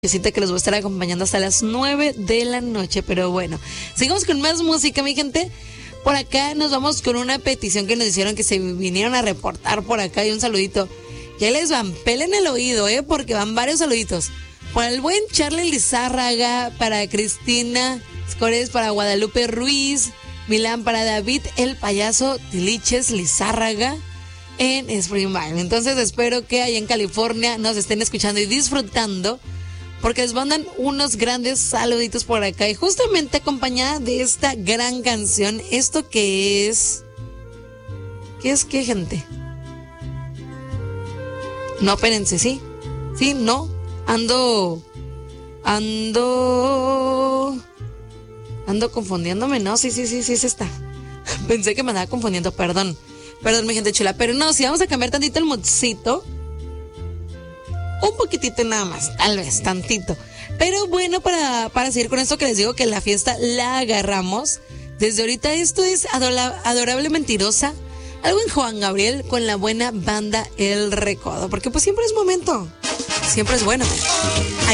que los voy a estar acompañando hasta las 9 de la noche. Pero bueno, sigamos con más música, mi gente. Por acá nos vamos con una petición que nos hicieron, que se vinieron a reportar por acá. Y un saludito. Ya les van, pelen el oído, porque van varios saluditos. Para el buen Charlie Lizárraga, para Cristina Scores, para Guadalupe Ruiz, Milán, para David el Payaso Tiliches Lizárraga en Spring Valley. Entonces espero que allá en California nos estén escuchando y disfrutando, porque les mandan unos grandes saluditos por acá. Y justamente acompañada de esta gran canción, esto que es... ¿Qué es qué, gente? No, espérense, ¿sí? ¿Sí? ¿No? Ando confundiéndome, ¿no? Sí, se está. Pensé que me andaba confundiendo, perdón, mi gente chula. Pero no, si vamos a cambiar tantito el modcito. Un poquitito nada más, tal vez, tantito. Pero bueno, para seguir con esto que les digo, que la fiesta la agarramos. Desde ahorita esto es Adorable Mentirosa. Algo en Juan Gabriel con la buena banda El Recodo. Porque pues siempre es momento. Siempre es bueno.